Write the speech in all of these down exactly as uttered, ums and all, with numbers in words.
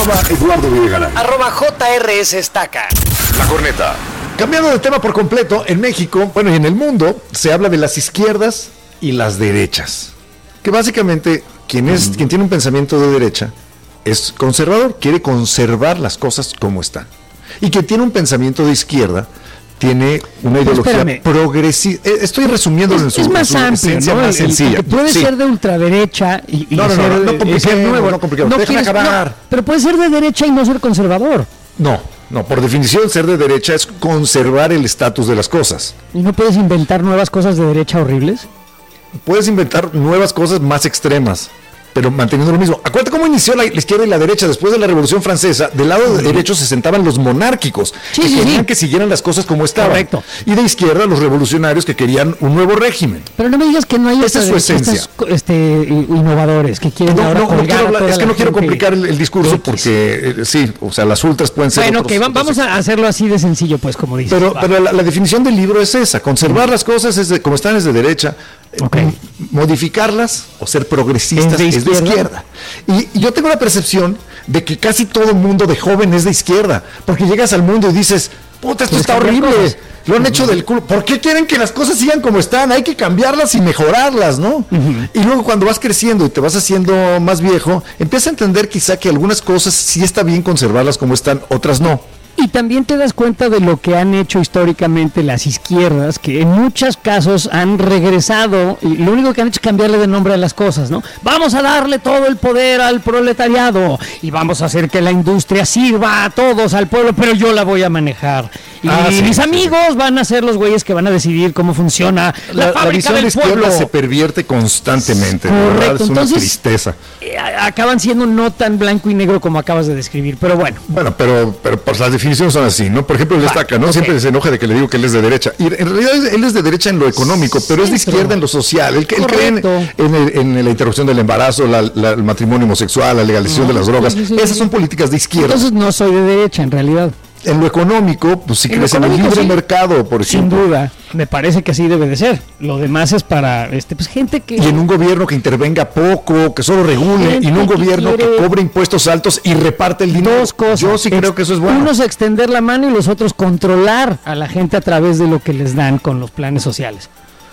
Arroba Eduardo Videgaray. Arroba J R S Estaca. La Corneta. Cambiando de tema por completo, en México, bueno, y en el mundo, se habla de las izquierdas y las derechas. Que básicamente, quien, es, quien tiene un pensamiento de derecha es conservador, quiere conservar las cosas como están. Y quien tiene un pensamiento de izquierda tiene una ideología progresiva. Estoy resumiendo es, en su, es más en su amplio, esencia ¿no? más sencilla. Que puede sí. ser de ultraderecha y, y no, no, ser, no, no, no compliquemos, ser nuevo. No compliquemos, no déjame quieres, acabar. No, pero puede ser de derecha y no ser conservador. No, no, por definición ser de derecha es conservar el estatus de las cosas. ¿Y no puedes inventar nuevas cosas de derecha horribles? Puedes inventar nuevas cosas más extremas, pero manteniendo lo mismo. Acuérdate cómo inició la, la izquierda y la derecha después de la Revolución Francesa. Del lado de derecho se sentaban los monárquicos, sí, que sí, querían sí. que siguieran las cosas como estaban. Correcto. Y de izquierda los revolucionarios que querían un nuevo régimen. Pero no me digas que no hay Esa es su esencia. estos, este, innovadores que quieren No, ahora no, no colgar quiero a toda es que la no quiero gente. complicar el, el discurso X. porque eh, sí, o sea, las ultras pueden ser Bueno, otros, que va, otros vamos a hacerlo así de sencillo, pues, como dices. Pero, va. pero la, la definición del libro es esa, conservar las cosas es de, como están es de derecha, Okay. modificarlas o ser progresistas ¿Es de es de izquierda? izquierda. Y, y yo tengo la percepción de que casi todo el mundo de joven es de izquierda, porque llegas al mundo y dices, puta, esto está horrible, cosas. lo han uh-huh. hecho del culo. ¿Por qué quieren que las cosas sigan como están? Hay que cambiarlas y mejorarlas, ¿no? Uh-huh. Y luego cuando vas creciendo y te vas haciendo más viejo, empiezas a entender quizá que algunas cosas sí está bien conservarlas como están, otras no. Y también te das cuenta de lo que han hecho históricamente las izquierdas, que en muchos casos han regresado, y lo único que han hecho es cambiarle de nombre a las cosas, ¿no? Vamos a darle todo el poder al proletariado, y vamos a hacer que la industria sirva a todos, al pueblo, pero yo la voy a manejar. Y ah, sí, mis sí. amigos van a ser los güeyes que van a decidir cómo funciona la, la fábrica la visión del de izquierda pueblo. Se pervierte constantemente, Correcto. ¿verdad? Es Entonces, una tristeza. Eh, acaban siendo no tan blanco y negro como acabas de describir, pero bueno. Bueno, pero, pero por las definiciones son así, ¿no? Por ejemplo, él destaca, ¿no? Okay. Siempre se enoja de que le digo que él es de derecha. Y en realidad él es de derecha en lo económico, pero es de izquierda en lo social. Él, él cree en, en, el, en la interrupción del embarazo, la, la, el matrimonio homosexual, la legalización no, de las drogas. Sí, sí, sí. Esas son políticas de izquierda. Entonces no soy de derecha, en realidad. En lo económico, pues sí crees en el libre sí. mercado, por ejemplo. Sin duda, me parece que así debe de ser. Lo demás es para este pues gente que... Y en un gobierno que intervenga poco, que solo regule, gente y no un gobierno que, que cobre impuestos altos y reparte el dinero. Dos cosas. Yo sí Ex- creo que eso es bueno. Unos extender la mano y los otros controlar a la gente a través de lo que les dan con los planes sociales.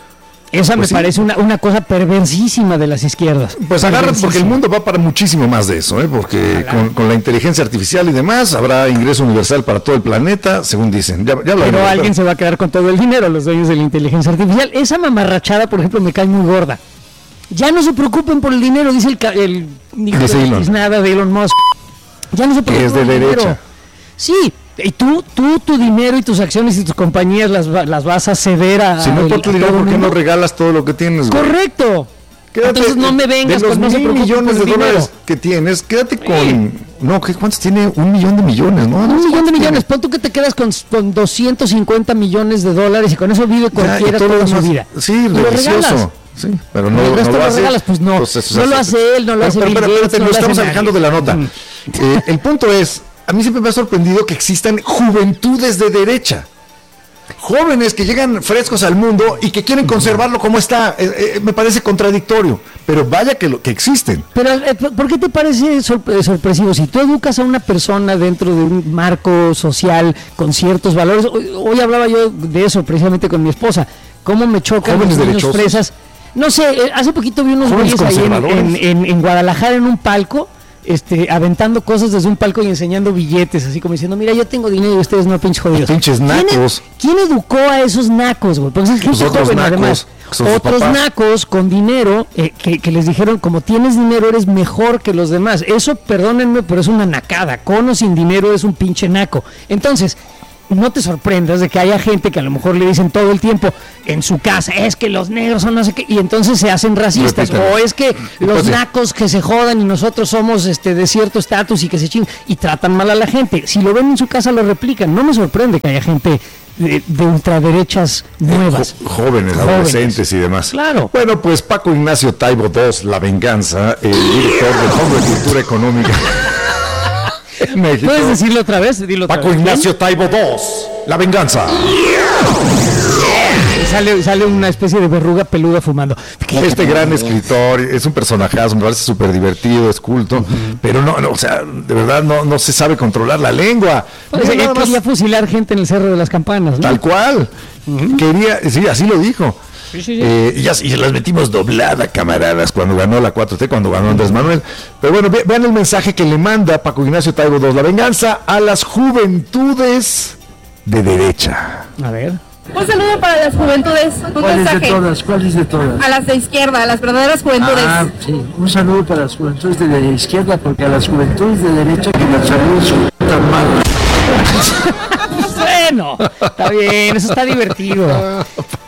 Esa pues me sí. parece una, una cosa perversísima de las izquierdas. Pues agarran, porque el mundo va para muchísimo más de eso, ¿eh? Porque con, con la inteligencia artificial y demás habrá ingreso universal para todo el planeta, según dicen. Ya, ya Pero mismo, alguien pero... se va a quedar con todo el dinero, los dueños de la inteligencia artificial. Esa mamarrachada, por ejemplo, me cae muy gorda. Ya no se preocupen por el dinero, dice el, el hijo de nada de Elon Musk. Ya no se preocupen que es de por el derecha. dinero. Sí. Y tú, tú, tu dinero y tus acciones y tus compañías las, las vas a ceder a... Si no por tu dinero, ¿por qué no regalas todo lo que tienes, güey? Correcto. Quédate, entonces no me vengas de los con mil millones de dólares que tienes, quédate con... Sí. No, ¿cuántos tiene? Un millón de millones, ¿no? Un millón de millones. Pon tú que te quedas con, con doscientos cincuenta millones de dólares y con eso vive cualquiera ya, toda su vida. Sí, religioso. Sí, pero no, el no lo hace. Regalas, pues no, pues eso, no lo hace él, no lo hace Bill Gates. Pero espérate, no lo estamos alejando de la nota. Mm. Eh, el punto es, a mí siempre me ha sorprendido que existan juventudes de derecha. Jóvenes que llegan frescos al mundo y que quieren conservarlo como está. Eh, eh, me parece contradictorio, pero vaya que, lo, que existen. Pero, eh, ¿por qué te parece sorpre- sorpresivo? Si tú educas a una persona dentro de un marco social con ciertos valores, hoy, hoy hablaba yo de eso precisamente con mi esposa, cómo me chocan jóvenes los niños fresas. No sé, eh, hace poquito vi unos güeyes ahí en, en, en, en Guadalajara en un palco, Este, aventando cosas desde un palco y enseñando billetes, así como diciendo, mira, yo tengo dinero y ustedes no, pinches jodidos. Pinches nacos. ¿Quién, ¿Quién educó a esos nacos, güey? Porque es gente pues joven, nacos, además. Otros nacos con dinero eh, que, que les dijeron, como tienes dinero eres mejor que los demás. Eso, perdónenme, pero es una nacada. Con o sin dinero es un pinche naco. Entonces, no te sorprendas de que haya gente que a lo mejor le dicen todo el tiempo en su casa, es que los negros son no sé qué, y entonces se hacen racistas, Repítale. o es que los pues nacos que se jodan y nosotros somos este de cierto estatus y que se chingan, y tratan mal a la gente. Si lo ven en su casa lo replican. No me sorprende que haya gente de, de ultraderechas nuevas. Jo- jóvenes, jóvenes, adolescentes y demás. Claro. Bueno, pues Paco Ignacio Taibo segundo, La Venganza, el director del Fondo de Cultura Económica. México. ¿Puedes decirlo otra vez? Dilo otra Paco vez. Ignacio Taibo segundo, La Venganza. Es sale, sale una especie de verruga peluda fumando. Este gran escritor, es un personajazo, me parece súper divertido, es culto, uh-huh. pero no, no, o sea, de verdad no, no se sabe controlar la lengua. Pues él quería fusilar gente en el Cerro de las Campanas, ¿no? Tal cual. Uh-huh. Quería, sí, así lo dijo. Sí, sí, sí. Eh, y, ya, y las metimos doblada, camaradas, cuando ganó la cuatro T, cuando ganó Andrés Manuel. Pero bueno, ve, vean el mensaje que le manda Paco Ignacio Taibo dos, la venganza a las juventudes de derecha. A ver. Un saludo para las juventudes. Un ¿Cuáles mensaje. de todas? ¿Cuáles de todas? A las de izquierda, a las verdaderas juventudes. Ah, sí. Un saludo para las juventudes de la izquierda, porque a las juventudes de derecha que las saludos son tan malas. Bueno, está bien, eso está divertido.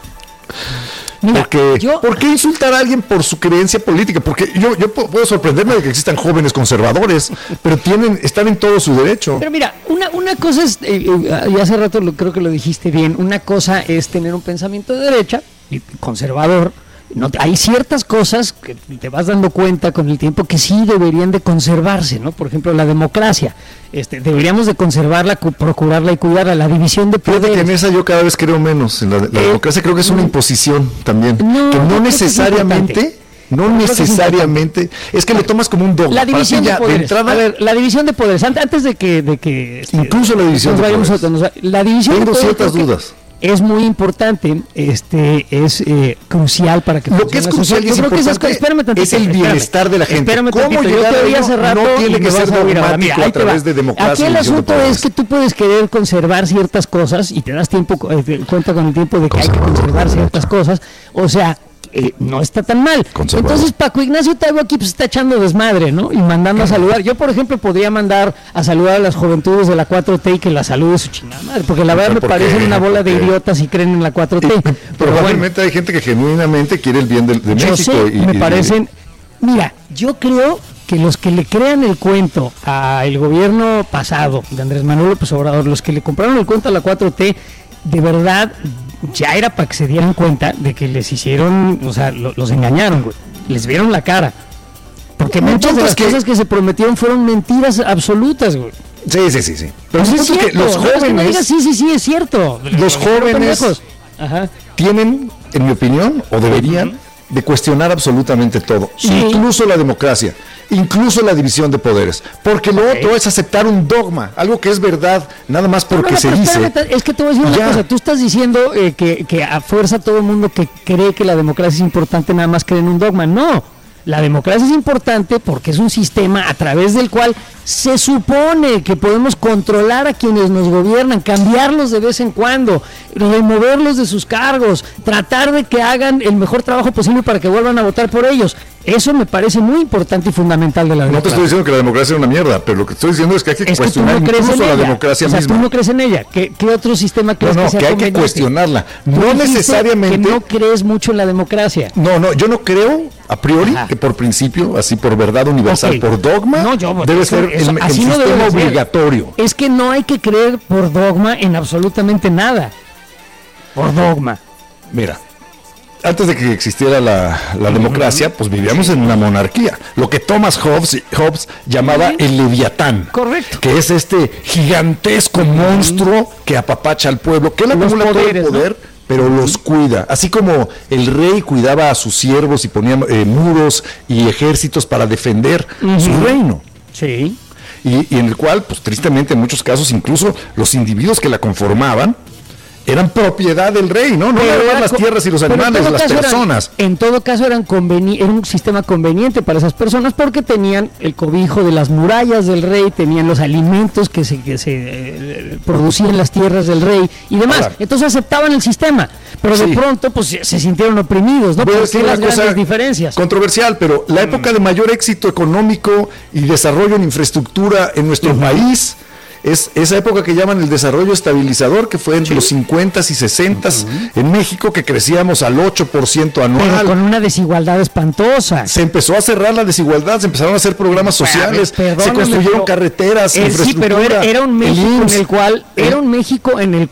Mira, porque, yo, ¿por qué insultar a alguien por su creencia política? Porque yo, yo puedo sorprenderme de que existan jóvenes conservadores, pero tienen, están en todo su derecho. Pero mira, una, una cosa es, eh, y hace rato lo, creo que lo dijiste bien, una cosa es tener un pensamiento de derecha, y conservador. No, hay ciertas cosas que te vas dando cuenta con el tiempo que sí deberían de conservarse, ¿no? Por ejemplo, la democracia. Este, deberíamos de conservarla, cu- procurarla y cuidarla. La división de poderes. Fíjate que en esa yo cada vez creo menos. En la, la eh, democracia creo que es una imposición también. No, que no, no necesariamente... No necesariamente, es que lo tomas como un dogma. La división de poderes. De entrada, a ver, la división de poderes. Antes de que, de que este, incluso la división de poderes. A, nos, la división Tengo de poderes ciertas dudas. Es muy importante, este, es eh, crucial para que lo que es crucial y es importante es, espérame tantito, es el bienestar espérame, de la gente. Espérame ¿Cómo tantito, llegar yo te hace rato no tiene que ser dogmático mira, a través de democracia? Aquí el asunto es que tú puedes querer conservar ciertas cosas y te das tiempo, eh, cuenta con el tiempo de que hay que conservar ciertas cosas, o sea, Eh, no está tan mal. Entonces Paco Ignacio Taibo aquí pues está echando desmadre, ¿no? Y mandando a saludar. Yo, por ejemplo, podría mandar a saludar a las juventudes de la cuatro T y que la salude su chingada madre, porque la verdad me parecen una bola de idiotas y creen en la cuatro T. Pero probablemente bueno, hay gente que genuinamente quiere el bien de, de yo México. Sé, y, me y, parecen... Mira, yo creo que los que le crean el cuento al gobierno pasado de Andrés Manuel López Obrador, los que le compraron el cuento a la cuatro T, de verdad... ya era para que se dieran cuenta de que les hicieron, o sea, lo, los engañaron, güey. Les vieron la cara. Porque no, muchas de las que... cosas que se prometieron fueron mentiras absolutas, güey. Sí, sí, sí, sí. Pero pues es cierto, que los jóvenes... No es que me digas, sí, sí, sí, es cierto. Los jóvenes Ajá. tienen, en mi opinión, o deberían, uh-huh. de cuestionar absolutamente todo. Sí. Incluso la democracia. Incluso la división de poderes, porque lo okay. otro es aceptar un dogma, algo que es verdad, nada más porque no, no, se dice. Espérame, es que te voy a decir una ya. cosa, tú estás diciendo eh, que, que a fuerza todo el mundo que cree que la democracia es importante nada más cree en un dogma. No, la democracia es importante porque es un sistema a través del cual se supone que podemos controlar a quienes nos gobiernan, cambiarlos de vez en cuando, removerlos de sus cargos, tratar de que hagan el mejor trabajo posible para que vuelvan a votar por ellos. Eso me parece muy importante y fundamental de la democracia. No te estoy diciendo que la democracia es una mierda, pero lo que estoy diciendo es que hay que es cuestionar que tú no crees incluso en ella. La democracia o sea, misma. Tú no crees en ella. ¿Qué, qué otro sistema crees no, no, que sea que hay que cuestionarla. No necesariamente... que no crees mucho en la democracia. No, no, yo no creo a priori Ajá. que por principio, así por verdad universal, okay. por dogma, no, yo, debe eso, ser eso, el, el sistema no obligatorio. Es que no hay que creer por dogma en absolutamente nada. Por dogma. Mira, antes de que existiera la, la democracia, pues vivíamos en una monarquía. Lo que Thomas Hobbes, Hobbes llamaba uh-huh. el leviatán. Correcto. Que es este gigantesco uh-huh. monstruo que apapacha al pueblo, que él acumula todo el poder, ¿no? pero uh-huh. los cuida. Así como el rey cuidaba a sus siervos y ponía eh, muros y ejércitos para defender uh-huh. su reino. Sí. Y, y en el cual, pues tristemente en muchos casos, incluso los individuos que la conformaban, eran propiedad del rey, ¿no? No eran las tierras y los animales, las personas. Eran, en todo caso eran conveni- era un sistema conveniente para esas personas porque tenían el cobijo de las murallas del rey, tenían los alimentos que se, que se eh, producían en las tierras del rey y demás. Ahora, entonces aceptaban el sistema, pero sí. de pronto pues se, se sintieron oprimidos, ¿no? Voy a decir las grandes diferencias. Controversial, pero la mm. época de mayor éxito económico y desarrollo en infraestructura en nuestro uh-huh. país es esa época que llaman el desarrollo estabilizador, que fue entre sí. los cincuentas y sesentas uh-huh. en México, que crecíamos al ocho por ciento anual. Pero con una desigualdad espantosa. Se empezó a cerrar la desigualdad, se empezaron a hacer programas sociales, ver, se construyeron carreteras, eh, sí, pero era, era un México en el cual, ¿eh? era un México en el